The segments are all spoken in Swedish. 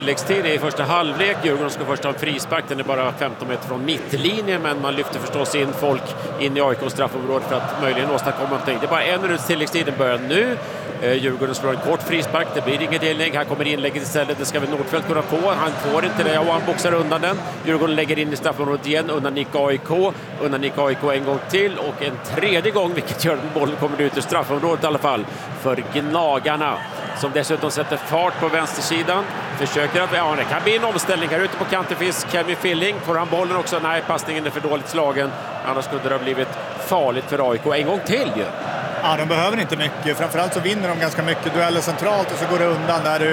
Tilläggstid i första halvlek. Djurgården ska först ha en frispark. Den är bara 15 meter från mittlinjen, men man lyfter förstås in folk in i AIK:s straffområde för att möjligen åstadkomma någonting. Det är bara 1 minuts tilläggstid. Den börjar nu. Djurgården slår en kort frispark. Det blir inget inlägg. Här kommer inlägget istället. Det ska väl Nordfeldt kunna få. Han får inte det och han boxar undan den. Djurgården lägger in i straffområdet igen. Undangick AIK. Undangick AIK en gång till och en tredje gång, vilket gör att bollen kommer ut ur straffområdet i alla fall för Gnagarna. Som dessutom sätter fart på vänstersidan. Försöker att, det kan bli en omställning här ute på kanten finns Kevin Filling. Får han bollen också? Nej, passningen är för dåligt slagen. Annars skulle det ha blivit farligt för AIK en gång till ju. Ja, de behöver inte mycket. Framförallt så vinner de ganska mycket dueller centralt och så går det undan där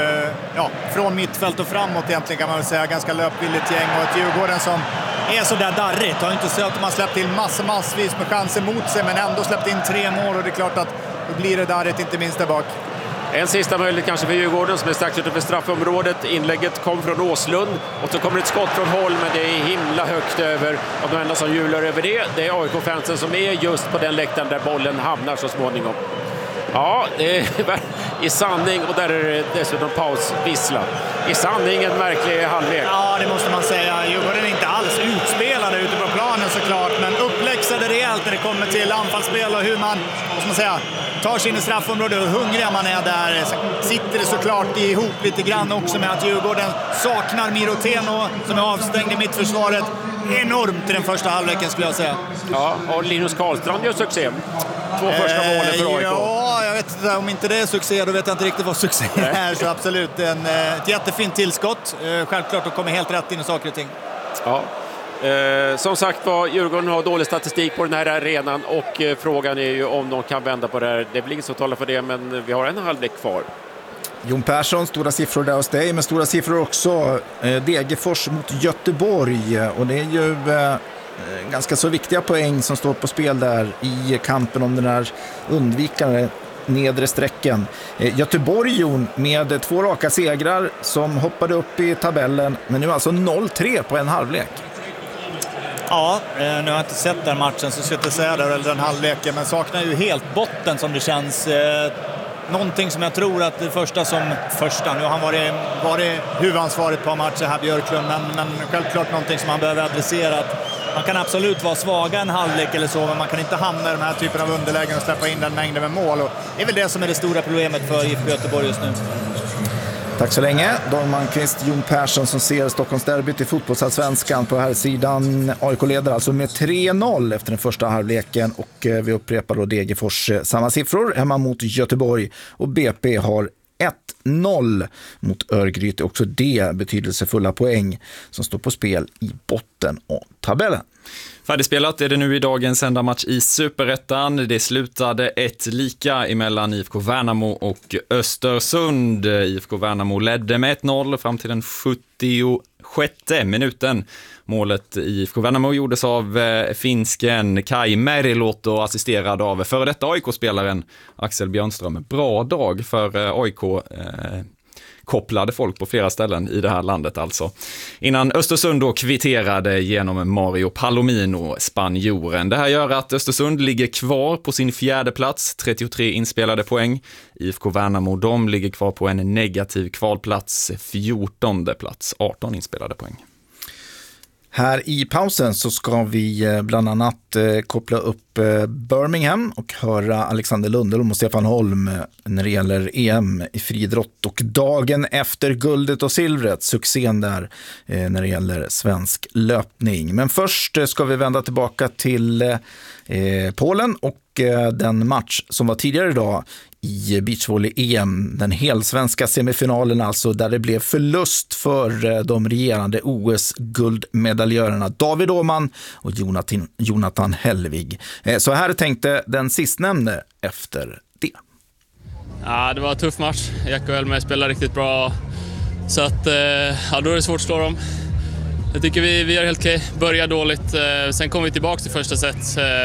från mittfält och framåt egentligen kan man väl säga. Ganska löpvilligt gäng och ett Djurgården som är så där darrigt. Har inte sett att man släppt till massvis med chanser mot sig men ändå släppt in 3 mål och det är klart att då blir det darrigt, inte minst där bak. En sista möjlighet kanske för Djurgården som är strax utanför straffområdet. Inlägget kom från Åslund och så kommer ett skott från Holm, men det är himla högt över. Och de enda som hjular över det är AIK-fansen som är just på den läktaren där bollen hamnar så småningom. Ja, det är i sanning, och där är det dessutom pausvissla. I sanning en märklig halvlek. Ja, det måste man säga. Djurgården är inte alls utspelade ute på planen såklart, men uppläxade rejält när det kommer till anfallsspel och hur man, vad ska man säga, tar sig in i straffområdet och hur hungrig man är där. Sen sitter det såklart ihop lite grann också med att Djurgården saknar Miroteno som är avstängd i mittförsvaret. Enormt i den första halvleken skulle jag säga. Ja, och Linus Karlstrand gör succé. 2 första målen för AIK. Ja, jag vet inte, om inte det är succé då vet jag inte riktigt vad succé är. Så absolut ett jättefint tillskott. Självklart de kommer helt rätt in i saker och ting. Ja. Som sagt var, Djurgården har dålig statistik på den här arenan och frågan är ju om de kan vända på det här. Det blir inget så talar för det, men vi har en halvlek kvar. Jon Persson, stora siffror där hos dig, men stora siffror också. Degerfors mot Göteborg, och det är ju ganska så viktiga poäng som står på spel där i kampen om den här undvikande nedre sträcken. Göteborg, Jon, med 2 raka segrar som hoppade upp i tabellen, men nu alltså 0-3 på en halvlek. Ja, nu har jag inte sett den matchen så ska jag inte säga det, eller den halvleken, men saknar ju helt botten som det känns. Någonting som jag tror att det första, nu har han varit huvudansvarig på matcher här, Björklund, men självklart någonting som han behöver adressera. Man kan absolut vara svaga en halvlek eller så, men man kan inte hamna i den här typen av underlägen och släppa in den mängden med mål. Och det är väl det som är det stora problemet för IFK Göteborg just nu. Tack så länge. Dan Malmqvist, Jon Persson som ser Stockholmsderbyt i fotbollsallsvenskan på här sidan. AIK leder alltså med 3-0 efter den första halvleken och vi upprepar då Degerfors samma siffror hemma mot Göteborg och BP har 1-0 mot Örgryte. Också det betydelsefulla poäng som står på spel i botten av tabellen. Färdigspelat är det nu i dagens enda match i Superettan. Det slutade 1-1 emellan IFK Värnamo och Östersund. IFK Värnamo ledde med 1-0 fram till den 76:e minuten. Målet i IFK Värnamo gjordes av finsken Kai Meriluoto, assisterad av före detta AIK-spelaren Axel Björnström. Bra dag för AIK. Kopplade folk på flera ställen i det här landet alltså. Innan Östersund då kvitterade genom Mario Palomino, spanjoren. Det här gör att Östersund ligger kvar på sin 4:e plats, 33 inspelade poäng. IFK Värnamo, de ligger kvar på en negativ kvalplats, 14:e plats, 18 inspelade poäng. Här i pausen så ska vi bland annat koppla upp Birmingham och höra Alexander Lundelholm och Stefan Holm när det gäller EM i friidrott och dagen efter guldet och silvret, succén där när det gäller svensk löpning. Men först ska vi vända tillbaka till Polen och den match som var tidigare idag i beachvolley-EM, den helsvenska semifinalen alltså, där det blev förlust för de regerande OS-guldmedaljörerna David Åhman och Jonathan Hellvig. Så här tänkte den sistnämnde efter det. Ja, det var en tuff match. Jack och Elmer spelade riktigt bra, så att, då är det svårt att slå dem. Jag tycker vi gör helt okej. Börjar dåligt, sen kom vi tillbaka till första set.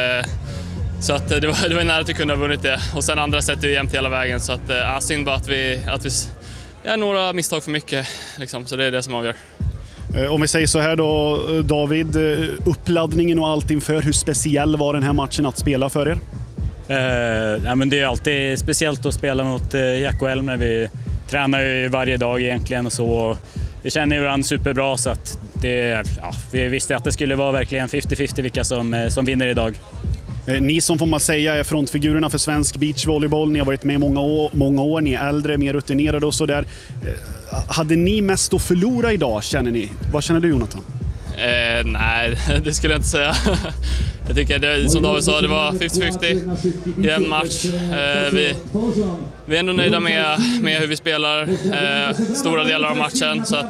Så att det var nära att vi kunde ha vunnit det. Och sen andra set är jämnt hela vägen. Så att, synd bara att vi gör några misstag för mycket. Liksom. Så det är det som avgör. Om vi säger så här då, David, uppladdningen och allt inför, hur speciell var den här matchen att spela för er? Men det är alltid speciellt att spela mot Jack och Elmer. Vi tränar ju varje dag egentligen och så. Vi känner ju varandra superbra, så att vi visste att det skulle vara verkligen 50-50 vilka som vinner idag. Ni som får man säga är frontfigurerna för svensk beachvolleyboll. Ni har varit med många år, ni är äldre, mer rutinerade och sådär. Hade ni mest att förlora idag, känner ni? Vad känner du, Jonathan? Nej, det skulle jag inte säga. Jag tycker det, som David sa, det var 50-50 i en match. Vi är ändå nöjda med hur vi spelar stora delar av matchen. Så att,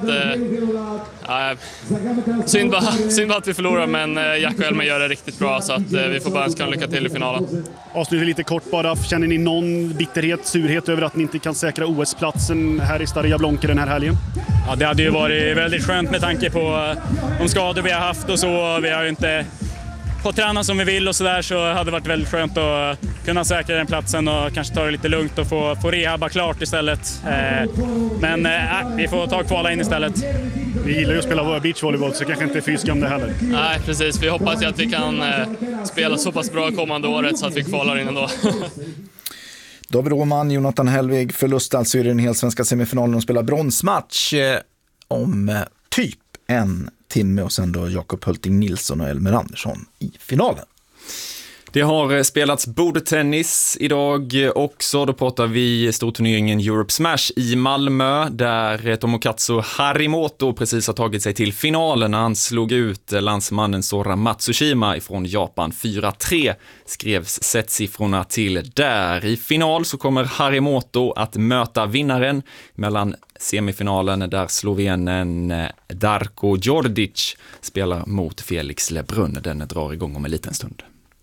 synd bara att vi förlorar, men Jack och Elmer gör det riktigt bra, så att vi får bara önska lycka till i finalen. Avsluta lite kort bara. Känner ni någon bitterhet, surhet över att ni inte kan säkra OS-platsen här i Stara Jablonka den här helgen? Ja, det hade ju varit väldigt skönt med tanke på de skador vi har haft och så. Vi har ju inte fått träna som vi vill och sådär, så hade det varit väldigt skönt att kunna säkra den platsen och kanske ta det lite lugnt och få rehabba klart istället. Men vi får ta kvala in istället. Vi gillar ju att spela beachvolleyboll, så kanske inte är fysiska om det heller. Nej, precis. Vi hoppas ju att vi kan spela så pass bra kommande året så att vi kvalar in ändå. David Åhman, Jonathan Hellvig, förlust alltså i den helsvenska semifinalen och spelar bronsmatch om typ en timme, och sen då Jakob Hulting Nilsson och Elmer Andersson i finalen. Det har spelats bordtennis idag också. Då pratar vi storturneringen Europe Smash i Malmö, där Tomokazu Harimoto precis har tagit sig till finalen när han slog ut landsmannen Sora Matsushima ifrån Japan. 4-3 skrevs settsiffrorna till där. I final så kommer Harimoto att möta vinnaren mellan semifinalen, där slovenen Darko Djordjic spelar mot Felix Lebrun. Den drar igång om en liten stund.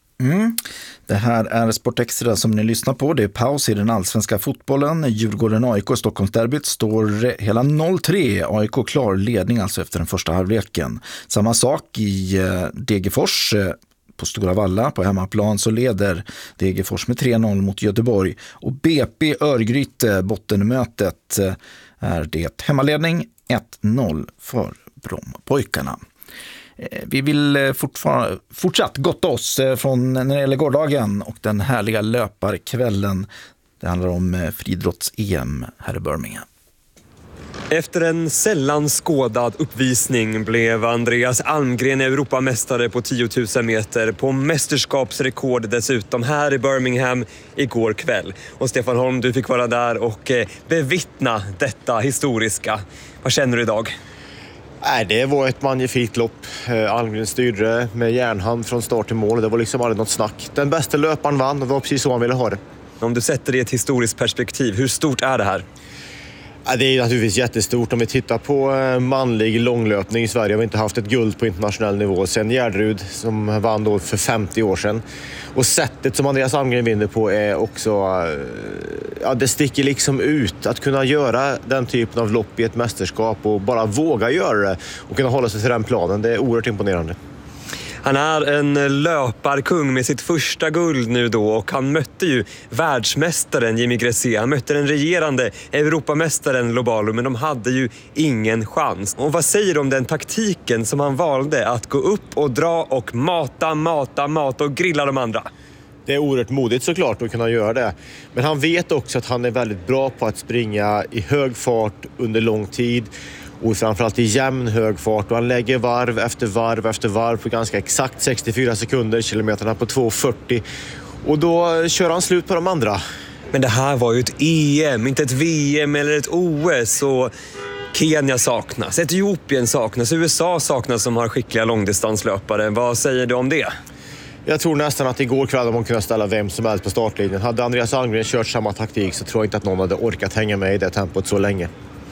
Det här är Sportextra som ni lyssnar på. Det är paus i den allsvenska fotbollen. Djurgården-AIK Stockholmsderbyt står hela 0-3. AIK klar ledning alltså efter den första halvleken. Samma sak i Degerfors. På Stora Valla på hemmaplan så leder Degerfors med 3-0 mot Göteborg. Och BP Örgryte, bottenmötet, är det hemmaledning 1-0 för Brommapojkarna. Vi vill fortsatt gotta oss från när det gäller gårdagen och den härliga löparkvällen. Det handlar om friidrotts-EM här i Birmingham. Efter en sällan skådad uppvisning blev Andreas Almgren Europamästare på 10 000 meter på mästerskapsrekord dessutom här i Birmingham igår kväll. Och Stefan Holm, du fick vara där och bevittna detta historiska. Vad känner du idag? Det var ett magnifikt lopp. Almgren styrde med järnhand från start till mål. Det var liksom aldrig något snack. Den bästa löparen vann och det var precis så han ville ha det. Om du sätter det i ett historiskt perspektiv, hur stort är det här? Det är naturligtvis jättestort. Om vi tittar på manlig långlöpning i Sverige har vi inte haft ett guld på internationell nivå sen Gärderud som vann då för 50 år sedan. Och sättet som Andreas Almgren vinner på är också, det sticker liksom ut. Att kunna göra den typen av lopp i ett mästerskap och bara våga göra det och kunna hålla sig till den planen, det är oerhört imponerande. Han är en löparkung med sitt första guld nu då, och han mötte ju världsmästaren Jimmy Gressier. Han mötte den regerande Europamästaren Lobalo, men de hade ju ingen chans. Och vad säger du om den taktiken som han valde, att gå upp och dra och mata och grilla de andra? Det är oerhört modigt såklart att kunna göra det. Men han vet också att han är väldigt bra på att springa i hög fart under lång tid. Och framförallt i jämn hög fart. Och han lägger varv efter varv på ganska exakt 64 sekunder. Kilometerna på 2.40. Och då kör han slut på de andra. Men det här var ju ett EM, inte ett VM eller ett OS. Och Kenya saknas, Etiopien saknas, USA saknas som har skickliga långdistanslöpare. Vad säger du om det? Jag tror nästan att igår kväll de kunde ställa vem som helst på startlinjen. Hade Andreas Almgren kört samma taktik så tror jag inte att någon hade orkat hänga med i det tempot så länge.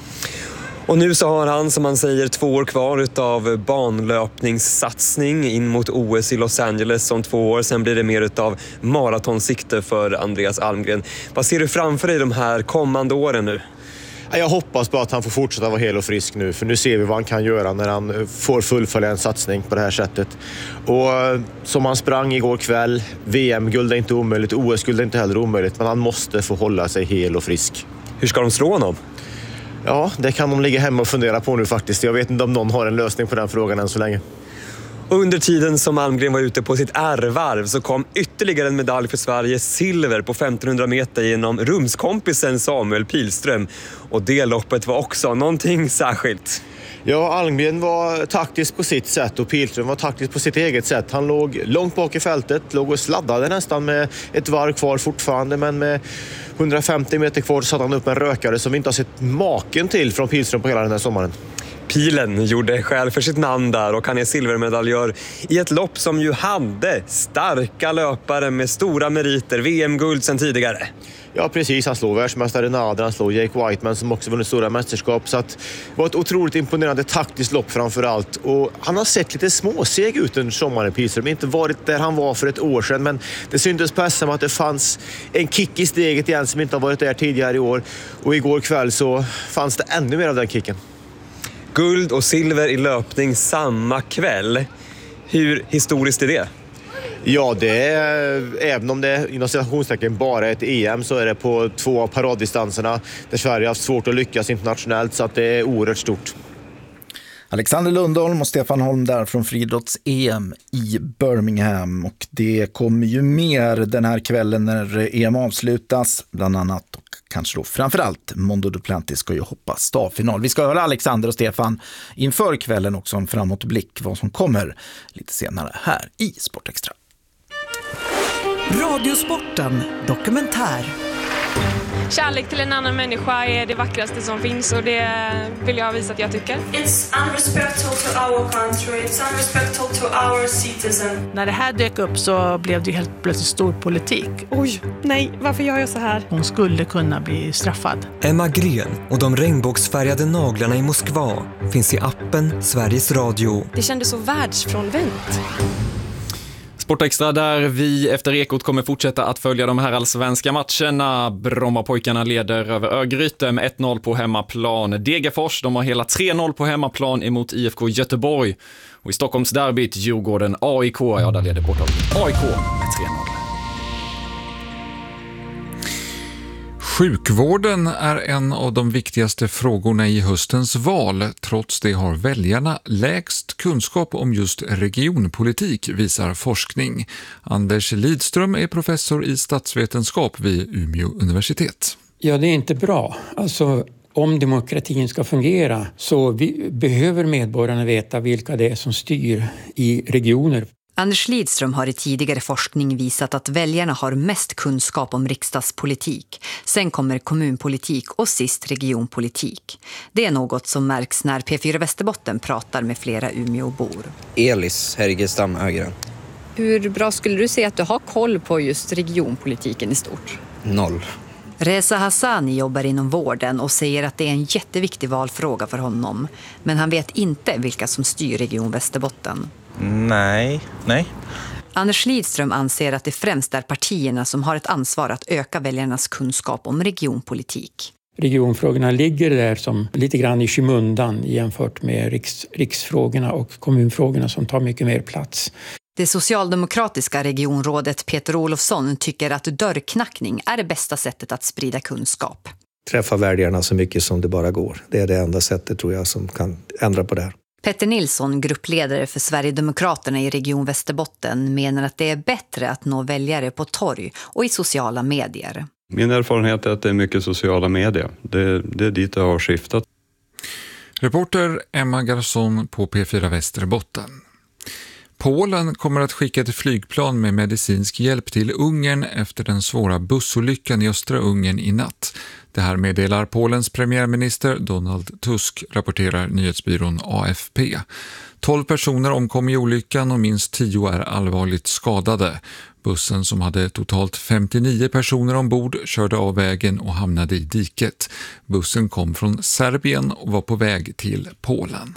Och nu så har han, som man säger, 2 år kvar utav banlöpningssatsning in mot OS i Los Angeles om 2 år. Sen blir det mer utav maratonsikte för Andreas Almgren. Vad ser du framför dig de här kommande åren nu? Jag hoppas bara att han får fortsätta vara hel och frisk nu. För nu ser vi vad han kan göra när han får fullfölja en satsning på det här sättet. Och som han sprang igår kväll, VM-guld är inte omöjligt, OS-guld är inte heller omöjligt. Men han måste få hålla sig hel och frisk. Hur ska de slå honom? Ja, det kan de ligga hemma och fundera på nu faktiskt. Jag vet inte om någon har en lösning på den frågan än så länge. Och under tiden som Almgren var ute på sitt ärvarv så kom ytterligare en medalj för Sverige, silver på 1500 meter genom rumskompisen Samuel Pilström. Och det loppet var också någonting särskilt. Ja, Almgren var taktisk på sitt sätt och Pilström var taktisk på sitt eget sätt. Han låg långt bak i fältet, låg och sladdade nästan med ett varv kvar fortfarande, men med 150 meter kvar satt han upp en rökare som vi inte har sett maken till från Pilström på hela den här sommaren. Pilen gjorde skäl för sitt namn där och han är silvermedaljör i ett lopp som ju hade starka löpare med stora meriter, VM-guld sedan tidigare. Ja, precis. Han slår världsmästare Nader, han slår Jake Whiteman som också vunnit stora mästerskap. Så att det var ett otroligt imponerande taktiskt lopp framför allt. Och han har sett lite småseg ut under sommaren, Pilström. Inte varit där han var för ett år sedan, men det syntes på SM att det fanns en kick i steget igen som inte har varit där tidigare i år. Och igår kväll så fanns det ännu mer av den kicken. Guld och silver i löpning samma kväll. Hur historiskt är det? Ja, det är, även om det inom citationstecken bara är ett EM så är det på 2 av paraddistanserna där Sverige har haft svårt att lyckas internationellt, så att det är oerhört stort. Alexander Lundholm och Stefan Holm där från friidrotts-EM i Birmingham, och det kommer ju mer den här kvällen när EM avslutas, bland annat och kanske då framförallt Mondo Duplantis ska ju hoppa stavfinal. Vi ska höra Alexander och Stefan inför kvällen också om framåtblick vad som kommer lite senare här i Sportextra. Radiosporten dokumentär. Kärlek till en annan människa är det vackraste som finns, och det vill jag visa att jag tycker. It's unrespectful to our country, it's unrespectful to our citizen. När det här dök upp så blev det helt plötsligt stor politik. Oj, nej, varför gör jag så här? Hon skulle kunna bli straffad. Emma Gren och de regnbågsfärgade naglarna i Moskva finns i appen Sveriges Radio. Det kändes så världsfrånvänt. Sportextra där vi efter Ekot kommer fortsätta att följa de här allsvenska matcherna. Brommapojkarna leder över Örgryte med 1-0 på hemmaplan. Degerfors, de har hela 3-0 på hemmaplan emot IFK Göteborg. Och i Stockholms derbyt Djurgården AIK, ja där leder bortom AIK med 3-0. Sjukvården är en av de viktigaste frågorna i höstens val. Trots det har väljarna lägst kunskap om just regionpolitik, visar forskning. Anders Lidström är professor i statsvetenskap vid Umeå universitet. Ja, det är inte bra. Alltså, om demokratin ska fungera så behöver medborgarna veta vilka det är som styr i regioner. Anders Lidström har i tidigare forskning visat att väljarna har mest kunskap om riksdagspolitik. Sen kommer kommunpolitik och sist regionpolitik. Det är något som märks när P4 Västerbotten pratar med flera Umeåbor. Elis Hergestam Ögren. Hur bra skulle du säga att du har koll på just regionpolitiken i stort? 0. Reza Hassani jobbar inom vården och säger att det är en jätteviktig valfråga för honom. Men han vet inte vilka som styr Region Västerbotten. Nej. Anders Lidström anser att det främst är partierna som har ett ansvar att öka väljarnas kunskap om regionpolitik. Regionfrågorna ligger där som lite grann i skymundan jämfört med riksfrågorna och kommunfrågorna som tar mycket mer plats. Det socialdemokratiska regionrådet Peter Olofsson tycker att dörrknackning är det bästa sättet att sprida kunskap. Träffa väljarna så mycket som det bara går. Det är det enda sättet tror jag som kan ändra på det här. Petter Nilsson, gruppledare för Sverigedemokraterna i Region Västerbotten, menar att det är bättre att nå väljare på torg och i sociala medier. Min erfarenhet är att det är mycket sociala medier. Det är dit det har skiftat. Reporter Emma Garson på P4 Västerbotten. Polen kommer att skicka ett flygplan med medicinsk hjälp till Ungern efter den svåra bussolyckan i östra Ungern i natt. Det här meddelar Polens premiärminister Donald Tusk, rapporterar nyhetsbyrån AFP. 12 personer omkom i olyckan och minst 10 är allvarligt skadade. Bussen som hade totalt 59 personer ombord körde av vägen och hamnade i diket. Bussen kom från Serbien och var på väg till Polen.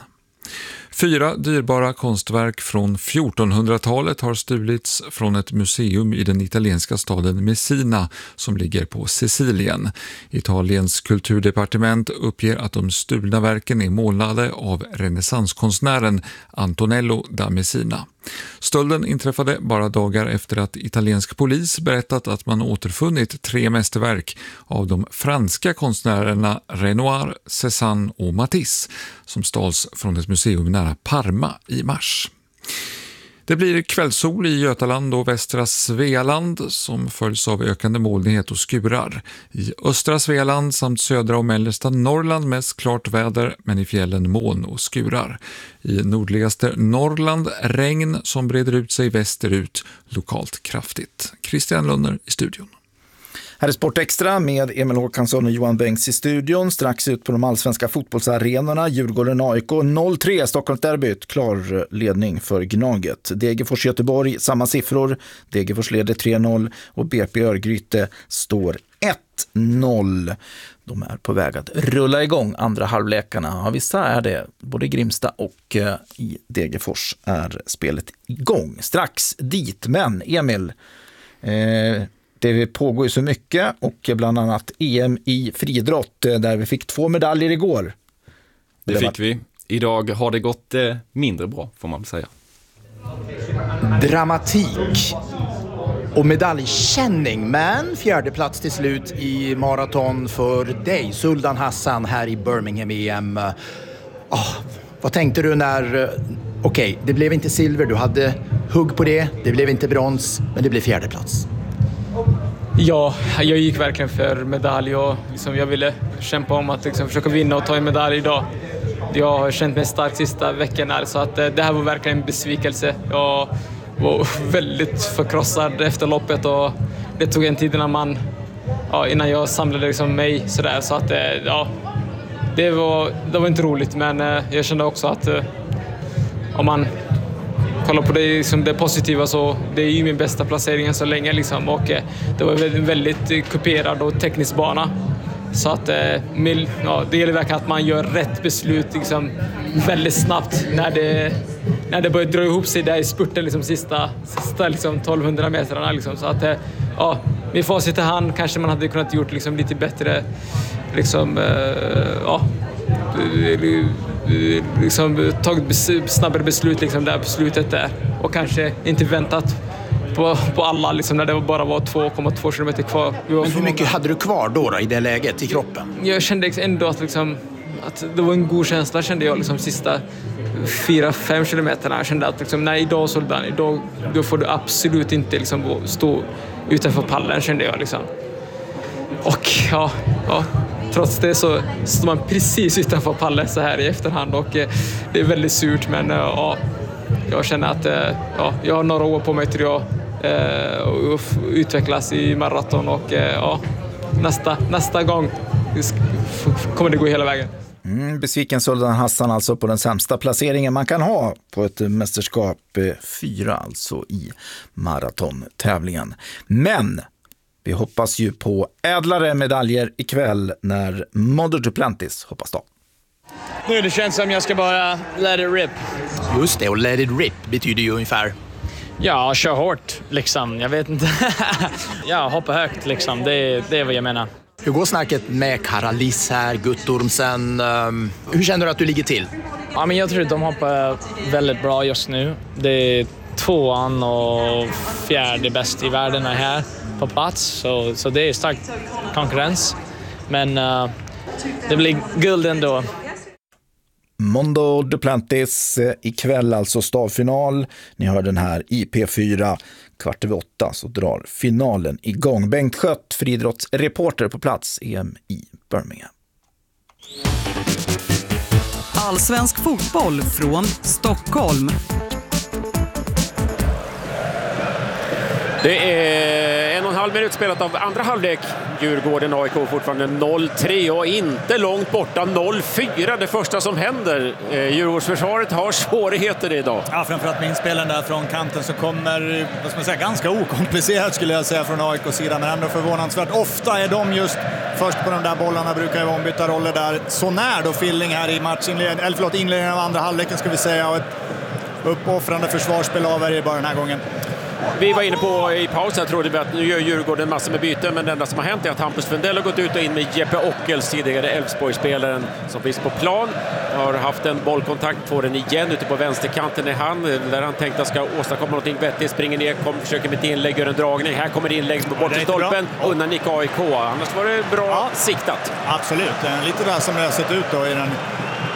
4 dyrbara konstverk från 1400-talet har stulits från ett museum i den italienska staden Messina som ligger på Sicilien. Italiens kulturdepartement uppger att de stulna verken är målade av renässanskonstnären Antonello da Messina. Stölden inträffade bara dagar efter att italiensk polis berättat att man återfunnit 3 mästerverk av de franska konstnärerna Renoir, Cézanne och Matisse som stals från ett museum nära Parma i mars. Det blir kvällssol i Götaland och västra Svealand som följs av ökande molnighet och skurar. I östra Svealand samt södra och mellersta Norrland mest klart väder, men i fjällen moln och skurar. I nordligaste Norrland regn som breder ut sig västerut, lokalt kraftigt. Christian Lunner i studion. Här är Sport Extra med Emil Håkansson och Johan Bengts i studion. Strax ut på de allsvenska fotbollsarenorna. Djurgården AIK 0-3, Stockholmsderbyt. Klar ledning för Gnaget. Degerfors Göteborg, samma siffror. Degerfors leder 3-0 och BP Örgryte står 1-0. De är på väg att rulla igång andra halvlekarna. Ja, vissa är det. Både Grimsta och i Degerfors är spelet igång. Strax dit, men Emil... Det pågår ju så mycket och bland annat EM i friidrott där vi fick 2 medaljer igår. Det fick vi. Idag har det gått mindre bra, får man säga. Dramatik och medaljkänning, men 4:e plats till slut i maraton för dig, Sultan Hassan, här i Birmingham EM. Vad tänkte du när... Okej, det blev inte silver, du hade hugg på det. Det blev inte brons, men det blev 4:e plats. Ja, jag gick verkligen för medalj och jag ville kämpa om att försöka vinna och ta en medalj idag. Jag har känt mig stark sista veckan här, så att det här var verkligen en besvikelse. Jag var väldigt förkrossad efter loppet och det tog en tid innan jag samlade mig sådär. Så att det var inte roligt, men jag kände också att om man kolla på det positiva, så det är ju min bästa placering så länge och det var en väldigt kuperad och teknisk bana, så att det gäller verkligen att man gör rätt beslut väldigt snabbt när det börjar dra ihop sig där i spurten sista 1200 metrarna så att med facit i hand kanske man hade kunnat gjort lite bättre tagit snabbare beslut där på slutet där och kanske inte väntat på alla när det bara var 2,2 kilometer kvar. Men hur mycket hade du kvar då i det läget i kroppen? Jag kände ändå att det var en god känsla, kände jag sista 4-5 kilometerna. Jag kände att nej, idag Sultan, då får du absolut inte stå utanför pallen, kände jag Och trots det så står man precis utanför pallen så här i efterhand och det är väldigt surt, men jag känner att jag har några år på mig tror jag och utvecklas i maraton och nästa gång kommer det gå hela vägen. Besviken Sultan Hassan alltså på den sämsta placeringen man kan ha på ett mästerskap 4 alltså i maratontävlingen. Men vi hoppas ju på ädlare medaljer ikväll när Mondo Duplantis hoppas då. Nu det känns som jag ska bara let it rip. Just det, och let it rip betyder ju ungefär... Ja, kör hårt jag vet inte. Ja, hoppa högt det är vad jag menar. Hur går snacket med Karalis här, Guttormsen? Hur känner du att du ligger till? Ja, men jag tror att de hoppar väldigt bra just nu. Det är 2:an och 4:e bäst i världen här på plats. Så det är stark konkurrens. Men det blir guld ändå. Mondo Duplantis ikväll alltså stavfinal. Ni hör den här i P4 8:15 så drar finalen igång. Bengt Schött, friidrottsreporter på plats EM i Birmingham. Allsvensk fotboll från Stockholm. Det är 1,5 minut spelat av andra halvlek. Djurgården AIK fortfarande 0-3 och inte långt borta 0-4 det första som händer. Djurgårdsförsvaret har svårigheter idag. Ja, framförallt med inspelen där från kanten så kommer, vad ska man säga, ganska okomplicerat skulle jag säga från AIKs sida, men ändå förvånansvärt. Ofta är de just först på de där bollarna, brukar ju ombytta roller där. Så när då Filling här i inledningen av andra halvleken ska vi säga, och ett uppoffrande försvarsspel av är bara den här gången. Vi var inne på i pausen, trodde vi att nu gör Djurgården massor med byten, men det enda som har hänt är att Hampus Fundell har gått ut och in med Jeppe Ockels, tidigare Elfsborgsspelaren som finns på plan. Har haft en bollkontakt, får den igen ute på vänsterkanten i hand, där han tänkte att ska åstadkomma någonting vettigt, springer ner, försöker med ett inlägg, gör en dragning. Här kommer det inlägg på bortre stolpen, undan nick AIK. Annars var det bra siktat. Absolut, lite där som det har sett ut då i den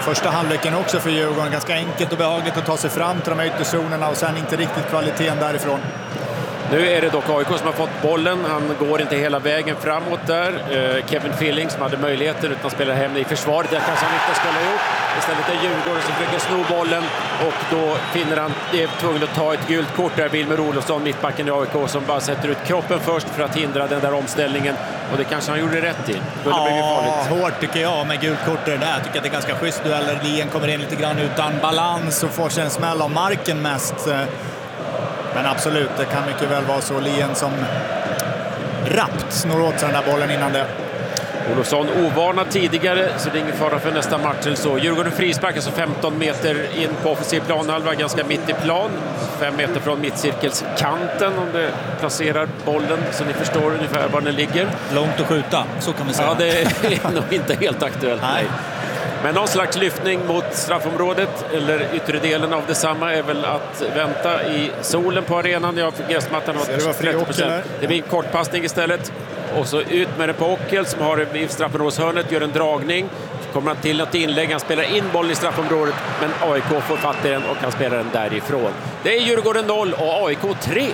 första halvleken också för Djurgården. Ganska enkelt och behagligt att ta sig fram till de här ytterzonerna och sen inte riktigt kvaliteten därifrån. Nu är det dock AIK som har fått bollen. Han går inte hela vägen framåt där. Kevin Filling som hade möjligheter utan spelar hem i försvaret. Det kanske han inte skulle ha gjort. Istället är Djurgården som försöker sno bollen och då finner han det är tvungen att ta ett gult kort där. Wilmer Olofsson, mittbacken i AIK, som bara sätter ut kroppen först för att hindra den där omställningen. Och det kanske han gjorde rätt i. Hårt tycker jag med gult kort där. Jag tycker att det är ganska schysst dueller. Lien kommer in lite grann utan balans och får sig en smäll av marken mest. Men absolut, det kan mycket väl vara så. Lien som rappt snor åt sig den där bollen innan det. Olofsson ovarnad tidigare, så det är ingen fara för nästa match eller så. Djurgården frispark, alltså 15 meter in på offensiv planhalva, ganska mitt i plan. 5 meter från mittcirkelskanten om det placerar bollen, så ni förstår ungefär var den ligger. Långt att skjuta, så kan man säga. Ja, det är nog inte helt aktuellt. Nej. Men någon slags lyftning mot straffområdet eller yttre delen av detsamma är väl att vänta i solen på arenan. Jag fick gräsmattan har 30%. Det blir en kortpassning istället. Och så ut med det på Ockel som har i straffområdeshörnet, gör en dragning. Kommer han till något inlägg, han spelar in bollen i straffområdet, men AIK får fatt i den och kan spela den därifrån. Det är Djurgården 0 och AIK 3.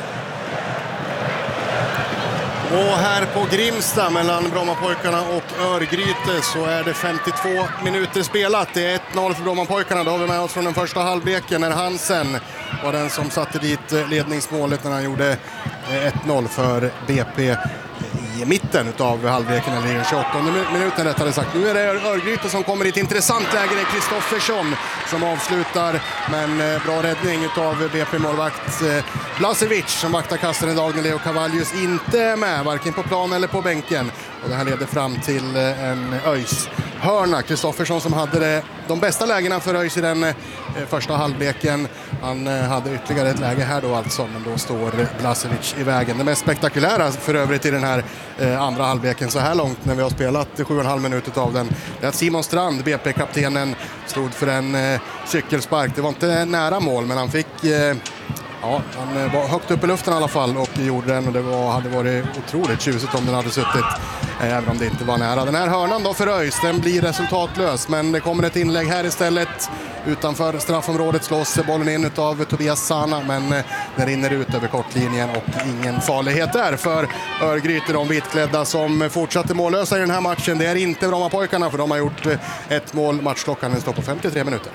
Och här på Grimsta mellan Brommapojkarna och Örgryte så är det 52 minuter spelat. Det är 1-0 för Brommapojkarna. Då har vi med oss från den första halvleken när Hansen var den som satte dit ledningsmålet när han gjorde 1-0 för BP i mitten av halvleken, eller i den 28 minuten rättare sagt. Nu är det Örgryte som kommer i ett intressant läge. Det är Kristoffersson som avslutar, men bra räddning av BP-målvakt Blasevic som vaktar kastaren idag när Leo Cavallius inte är med, varken på plan eller på bänken. Och det här leder fram till en ÖIS hörna. Kristoffersson som hade de bästa lägena för ÖIS i den första halvleken. Han hade ytterligare ett läge här då alltså, men då står Blasevic i vägen. Det mest spektakulära för övrigt i den här andra halvleken så här långt när vi har spelat 7,5 minuter av den, det är att Simon Strand, BP-kaptenen, stod för en cykelspark. Det var inte nära mål, men han fick... Ja, han var högt upp i luften i alla fall och gjorde den, och det hade varit otroligt tjusigt om den hade suttit, även om det inte var nära. Den här hörnan då för ÖIS, den blir resultatlös, men det kommer ett inlägg här istället. Utanför straffområdet slås bollen in av Tobias Sana, men den rinner ut över kortlinjen och ingen farlighet där för Örgryte, de vitklädda som fortsatte mållösa i den här matchen. Det är inte Brommapojkarna, för de har gjort ett mål. Matchklockan står på 53 minuter.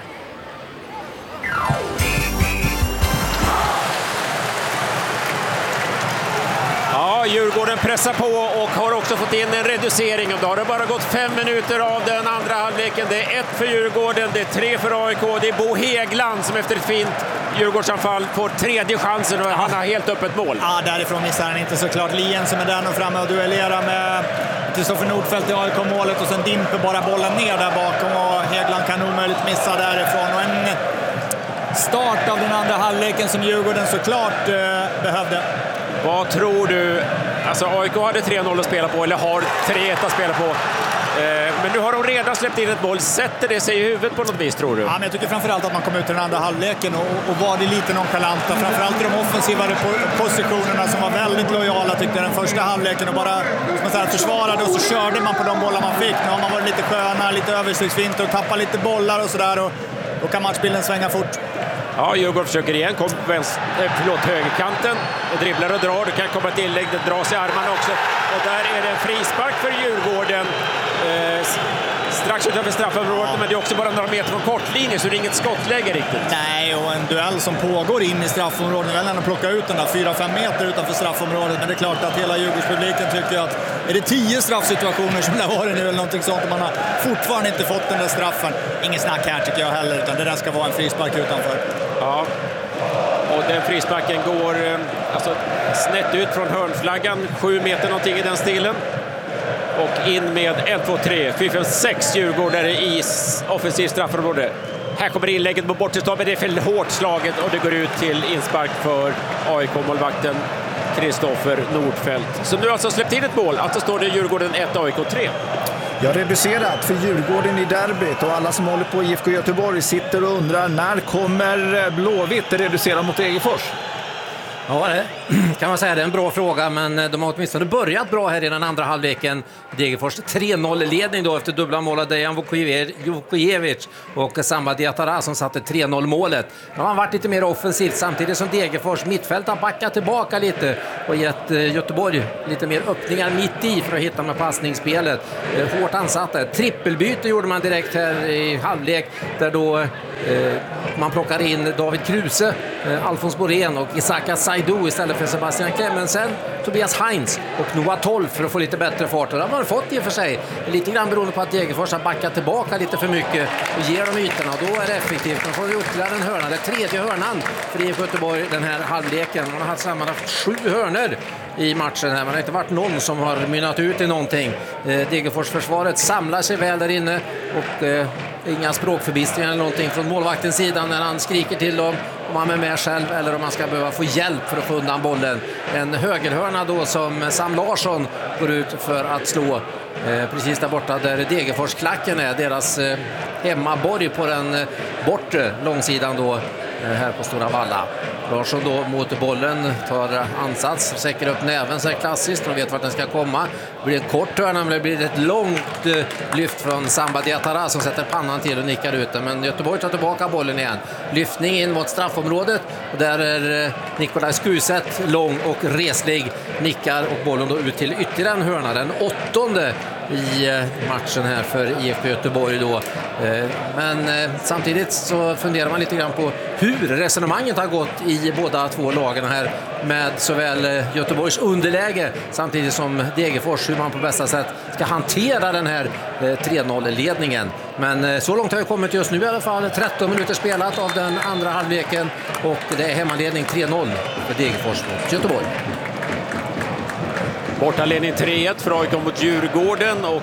Djurgården pressar på och har också fått in en reducering. Då har det bara gått 5 minuter av den andra halvleken. Det är 1 för Djurgården, det är 3 för AIK. Det är Bo Hegland som efter ett fint Djurgårdsanfall får tredje chansen och han har helt öppet mål. Ja, därifrån missar han inte såklart. Lien som är där och framme och duellerar med Kristoffer Nordfeldt i AIK-målet, och sen dimper bara bollen ner där bakom och Hegland kan omöjligt missa därifrån. Och en start av den andra halvleken som Djurgården såklart behövde. Vad tror du? Alltså AIK hade 3-0 att spela på, eller har 3-1 att spela på. Men nu har de redan släppt in ett mål. Sätter det sig i huvudet på något vis, tror du? Ja, men jag tycker framförallt att man kom ut i den andra halvleken och var det lite nonchalanta. Framförallt i de offensiva positionerna som var väldigt lojala, tyckte jag, den första halvleken, och bara försvarade, och så körde man på de bollar man fick. Nu har man varit lite sköna, lite översiktsvinter och tappar lite bollar och sådär, och då kan matchbilden svänga fort. Ja, Djurgården försöker igen, kommer på högerkanten och dribblar och drar. Det kan komma ett inlägg, det dras i armarna också. Och där är det en frispark för Djurgården. Strax utanför straffområdet, men det är också bara några meter från kortlinjen, så det är inget skottläge riktigt. Nej, och en duell som pågår in i straffområdet. Det är väl att plocka ut den där 4-5 meter utanför straffområdet, men det är klart att hela Djurgårdspubliken tycker att är det 10 straffsituationer som det var nu eller någonting sånt, och man har fortfarande inte fått den där straffen. Ingen snack här tycker jag heller, utan det där ska vara en frispark utanför. Ja, och den frisparken går alltså snett ut från hörnflaggan, 7 meter någonting i den stilen. Och in med 1-2-3, 4-5-6 Djurgårdare i offensiv straffområde. Här kommer inlägget på bortstånd, men det är för hårt slaget och det går ut till inspark för AIK-målvakten Kristoffer Nordfeldt. Så nu alltså släppt in ett mål, alltså står det Djurgården 1, AIK 3. Ja, reducerat för Djurgården i derbyt, och alla som håller på IFK Göteborg sitter och undrar när kommer Blåvitt reducera mot Degerfors? Ja, kan man säga. Det är en bra fråga, men de har åtminstone börjat bra här i den andra halvleken. Degerfors 3-0-ledning då efter dubbla mål av Dejan Vukojevic och Samba Diatara som satte 3-0-målet. De har varit lite mer offensivt samtidigt som Degerfors mittfält har backat tillbaka lite och gett Göteborg lite mer öppningar mitt i för att hitta med passningsspelet. Hårt ansatta. Trippelbyte gjorde man direkt här i halvlek där då man plockar in David Kruse, Alfons Borén och Isaka Saidu istället för Sebastian Clemensen, Tobias Heinz och Noah Toll för att få lite bättre fart. Och det har man fått i och för sig. Lite grann beroende på att Degerfors har backat tillbaka lite för mycket och ger dem ytorna. Och då är det effektivt. Man får ytterligare en hörna. Det är tredje hörnan för IFK Göteborg den här halvleken. Man har haft sammanlagt 7 hörnor i matchen här. Man har inte varit någon som har mynnat ut i någonting. Degerfors försvaret samlar sig väl där inne och inga språkförbistringar eller någonting från målvaktens sida när han skriker till dem om han är med själv eller om man ska behöva få hjälp för att få undan bollen. En högerhörna då som Sam Larsson går ut för att slå precis där borta där Degerfors-klacken är, deras hemmaborg på den bortre långsidan då här på Stora Valla. Larsson då mot bollen, tar ansats, säcker upp näven så här klassiskt, de vet vart den ska komma. Det blir en kort hörna men det blir ett långt lyft från Samba Diatara som sätter pannan till och nickar ut den. Men Göteborg tar tillbaka bollen igen. Lyftning in mot straffområdet och där är Nikolaj Skuset lång och reslig, nickar och bollen då ut till ytterligare en hörna. Den 8:e i matchen här för IFK Göteborg då. Men samtidigt så funderar man lite grann på hur resonemanget har gått i båda två lagen här med såväl Göteborgs underläge samtidigt som Degerfors, hur man på bästa sätt ska hantera den här 3-0-ledningen. Men så långt har vi kommit just nu i alla fall. 13 minuter spelat av den andra halvleken och det är hemmaledning 3-0 för Degerfors mot Göteborg. Bortaledning 3-1 för AIK mot Djurgården och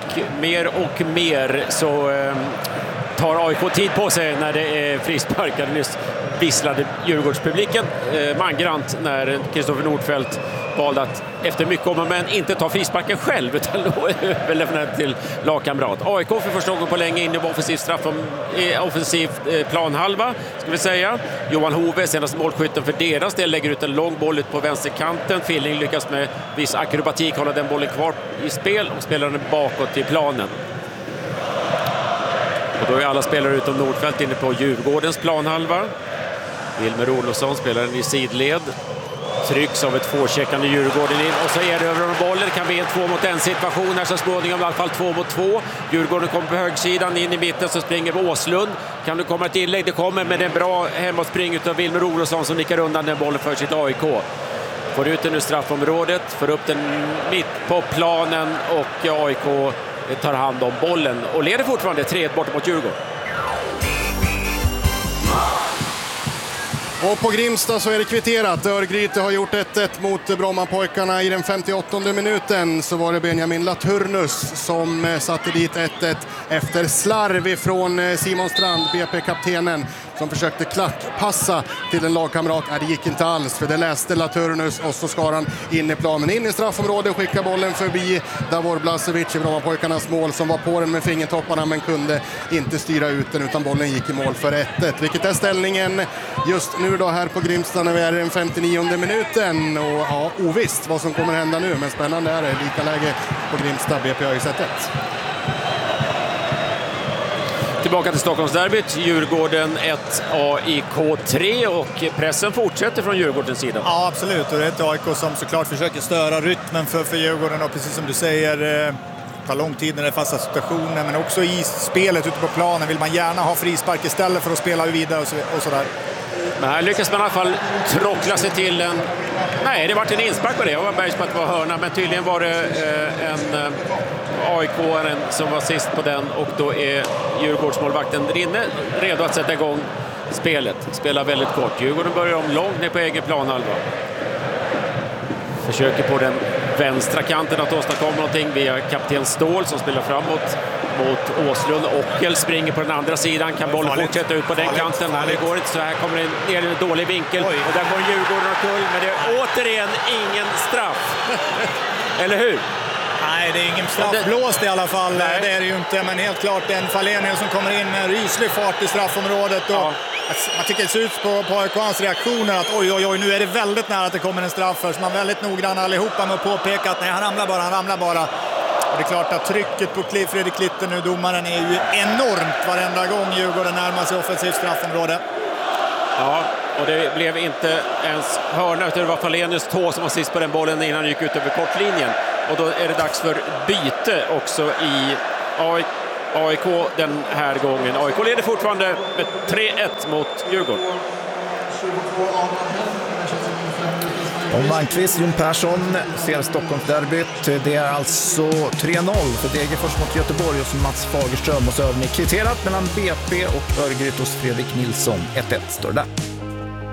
mer så tar AIK tid på sig när det är frisparkar. Nyss visslade Djurgårdspubliken mangrant när Kristoffer Nordfeldt valde att efter mycket om men inte ta frisparken själv utan överlämna till lagkamrat. AIK för första gången på länge inne på offensiv planhalva ska vi säga. Johan Hove, senast målskytten för deras del, lägger ut en lång boll ut på vänsterkanten. Filling lyckas med viss akrobatik hålla den bollen kvar i spel och spelar den bakåt i planen. Och då är alla spelare utom Nordfeldt inne på Djurgårdens planhalva. Wilmer Olofsson spelar den i sidled. Trycks av ett tvåcheckande Djurgården in och så är det över om bollen. Det kan bli en 2-mot-1 situation här så småningom, i alla fall 2-mot-2. Djurgården kommer på högsidan, in i mitten så springer Åslund. Kan det komma ett inlägg? Det kommer, men det är en bra hemåtspring av Wilmer Olofsson som nickar undan den bollen för sitt AIK. Får ut den ur straffområdet, får upp den mitt på planen och AIK tar hand om bollen och leder fortfarande 3-1 bort mot Djurgården. Och på Grimsta så är det kvitterat. Örgryte har gjort 1-1 mot Brommapojkarna i den 58:e minuten. Så var det Benjamin Laturnus som satte dit 1-1 efter slarv ifrån Simon Strand, BP-kaptenen, som försökte klackpassa till en lagkamrat. Det gick inte alls för det läste Laturnus och så skar han in i planen. In i straffområdet, skickar bollen förbi Davor Blasevic i Brommapojkarnas mål som var på den med fingertopparna men kunde inte styra ut den utan bollen gick i mål för 1-1. Vilket är ställningen just nu då här på Grimsta när vi är i den 59:e minuten. Och ja, ovisst vad som kommer hända nu, men spännande är det. Lika läge på Grimsta, BP har ju sett 1. Tillbaka till Stockholmsderbyt. Djurgården 1, AIK 3 och pressen fortsätter från Djurgårdens sida. Ja, absolut. Och det är ett AIK som såklart försöker störa rytmen för Djurgården och precis som du säger tar lång tid när det är fasta situationer, men också i spelet ute på planen vill man gärna ha frispark istället för att spela vidare och sådär. Men här lyckas man i alla fall tråckla sig till en... Nej, det var en inspark på det. Jag var bergs på att det var hörna, men tydligen var det en AIK-aren som var sist på den och då är Djurgårdsmålvakten inne, redo att sätta igång spelet. Spelar väldigt kort. Djurgården börjar om långt ner på egen planhalva. Försöker på den vänstra kanten att åstadkomma någonting via kapten Ståhl som spelar framåt mot Åslund. Ockel springer på den andra sidan. Kan bollen fortsätta ut på den kanten? Det går inte, så här kommer det ner i en dålig vinkel. Och där går Djurgården och kull, men det är återigen ingen straff. Eller hur? Nej, det är ingen straffblåst i alla fall. Nej. Det är det ju inte, men helt klart en Falenius som kommer in med en ryslig fart i straffområdet och Man tycker det ser ut på AIK:s reaktioner att oj, nu är det väldigt nära att det kommer en straff för. Så man är väldigt noggrann allihopa med att påpeka att nej, han ramlar bara. Och det är klart att trycket på Fredrik Klitter nu, domaren, är ju enormt varenda gång Djurgården närmar sig offensivt straffområde. Ja, och det blev inte ens hörna, utan det var Falenius tå som var sist på den bollen innan han gick ut över kortlinjen. Och då är det dags för byte också i AIK den här gången. AIK leder fortfarande med 3-1 mot Djurgården. Tom Malmqvist, Jon Persson ser Stockholmsderbyt. Det är alltså 3-0 för Degerfors mot Göteborg och Mats Fagerström och så övning kvitterat mellan BP och Örgryte hos Fredrik Nilsson. 1-1 står det där.